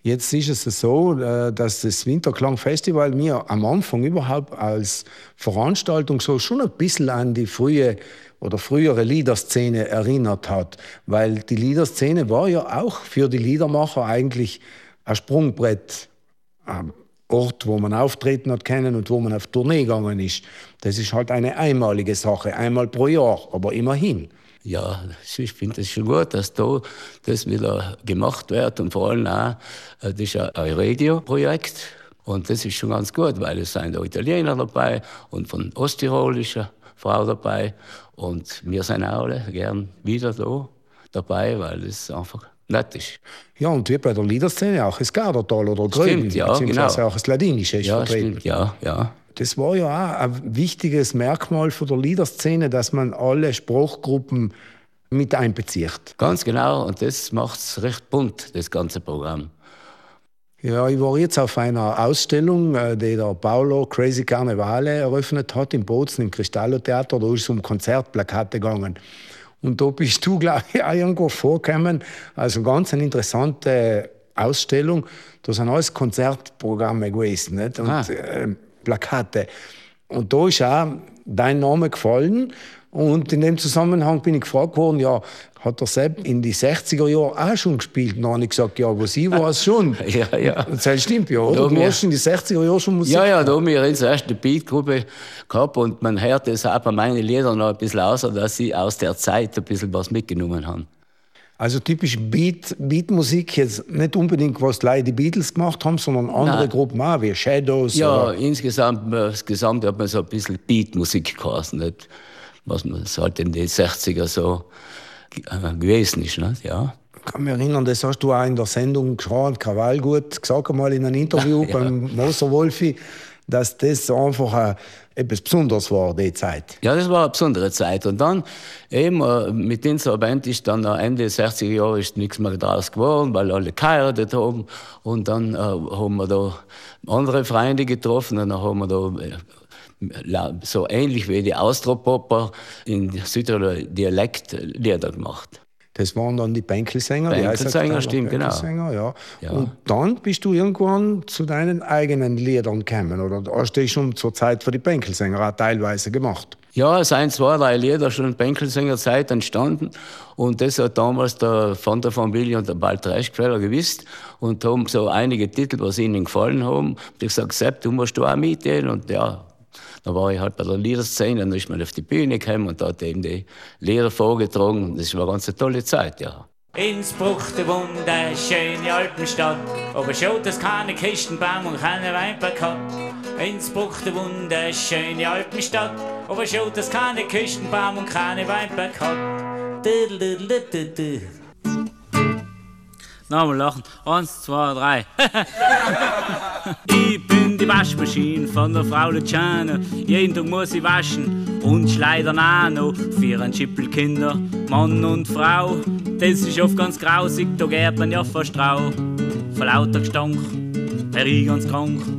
Jetzt ist es so, dass das Winterklangfestival mir am Anfang überhaupt als Veranstaltung so schon ein bisschen an die frühere Liederszene erinnert hat. Weil die Liederszene war ja auch für die Liedermacher eigentlich ein Sprungbrett. Ein Ort, wo man auftreten hat können und wo man auf Tournee gegangen ist. Das ist halt eine einmalige Sache, einmal pro Jahr, aber immerhin. Ja, ich finde es schon gut, dass da das wieder gemacht wird und vor allem auch, das ist ein Radio-Projekt und das ist schon ganz gut, weil es sind auch Italiener dabei und von Osttirol ist eine Frau dabei und wir sind auch alle gern wieder da dabei, weil es einfach nett ist. Ja, und wie bei der Liederszene auch das Gardertal oder Gröbel, ja, beziehungsweise genau. Auch das Ladinische ist ja, vertreten. Stimmt, ja. Das war ja auch ein wichtiges Merkmal von der Liederszene, dass man alle Sprachgruppen mit einbezieht. Ganz genau, und das macht es recht bunt, das ganze Programm. Ja, ich war jetzt auf einer Ausstellung, die der Paolo Crazy Carnevale eröffnet hat, in Bozen, im Cristallo-Theater. Da ist es um Konzertplakate gegangen. Und da bist du, glaube ich, auch irgendwo vorgekommen. Also ganz eine interessante Ausstellung. Da sind alles Konzertprogramme gewesen, nicht? Und Plakate. Und da ist auch dein Name gefallen. Und in dem Zusammenhang bin ich gefragt worden, ja, hat der Sepp in die 60er Jahre auch schon gespielt? Und dann habe ich gesagt, ja, aber sie war es schon. Ja. Das stimmt ja, oder? Du hast in die 60er Jahre schon Musik Ja, da haben wir jetzt erst eine Beatgruppe gehabt und man hört das auch bei meinen Liedern noch ein bisschen aus, dass sie aus der Zeit ein bisschen was mitgenommen haben. Also typisch Beatmusik, jetzt nicht unbedingt, was die Beatles gemacht haben, sondern andere Gruppen auch, wie Shadows. Ja, oder insgesamt hat man so ein bisschen Beatmusik geheißen, nicht? Was man halt in den 60er so gewesen ist. Nicht? Ja. Ich kann mich erinnern, das hast du auch in der Sendung Krawallgut gesagt, einmal in einem Interview beim Moser Wolfi, dass das einfach etwas Besonderes war, die Zeit. Ja, das war eine besondere Zeit. Und dann eben mit unserer Band ist dann Ende der 60er Jahre ist nichts mehr draus geworden, weil alle geheiratet haben. Und dann haben wir da andere Freunde getroffen und dann haben wir da so ähnlich wie die Austropopper in Südtiroler Dialekt Lieder gemacht. Das waren dann die Bänkelsänger. Bänkelsänger, stimmt, Bänkelsänger, genau. Ja. Und dann bist du irgendwann zu deinen eigenen Liedern gekommen, oder hast du schon zur Zeit für die Bänkelsänger auch teilweise gemacht? Ja, es sind 2, 3 Lieder schon in Bänkelsänger-Zeit entstanden und das hat damals der von der Familie und der Walter Eschqueller gewusst und haben so einige Titel, was ihnen gefallen haben. Und ich gesagt, Sepp, du musst auch mitgehen und ja. Da war ich halt bei der Liederszene, dann ist man auf die Bühne gekommen und hat eben die Lieder vorgetragen. Das war eine ganz tolle Zeit, ja. Innsbruck, die wunderschöne Alpenstadt, aber schon, dass keine Kistenbaum und keine Weinberg hat. Innsbruck, die wunderschöne Alpenstadt, aber schon, dass keine Kistenbaum und keine Weinberg hat. Nochmal lachen. 1, 2, 3. Ich bin die Waschmaschine von der Frau Luciana. Jeden Tag muss ich waschen und schleudern auch noch 4 Schippelkinder, Mann und Frau. Das ist oft ganz grausig, da geht man ja fast rau. Vor lauter Gestank, wär ich ganz krank.